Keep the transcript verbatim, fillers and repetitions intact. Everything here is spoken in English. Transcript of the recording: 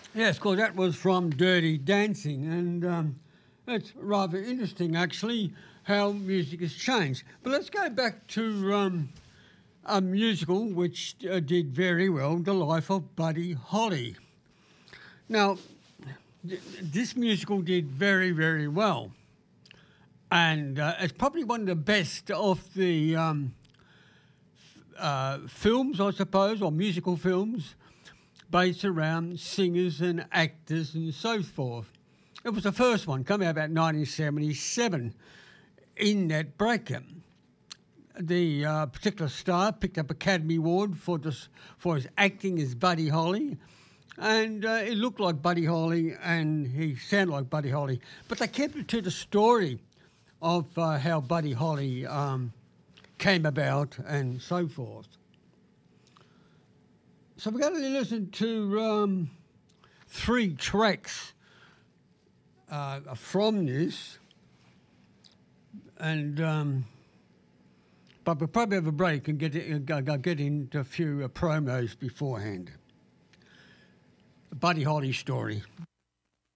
Yes, of course, that was from Dirty Dancing, and um, it's rather interesting, actually, how music has changed. But let's go back to um, a musical which uh, did very well, The Life of Buddy Holly. Now, th- this musical did very, very well, and uh, it's probably one of the best of the um, uh, films, I suppose, or musical films based around singers and actors and so forth. It was the first one, coming out about nineteen seventy-seven in that bracket. The uh, particular star picked up Academy Award for, this, for his acting as Buddy Holly, and uh, it looked like Buddy Holly and he sounded like Buddy Holly, but they kept it to the story of uh, how Buddy Holly um, came about and so forth. So we're going to listen to um, three tracks uh, from this, and um, but we'll probably have a break and get it, uh, get into a few uh, promos beforehand. The Buddy Holly story.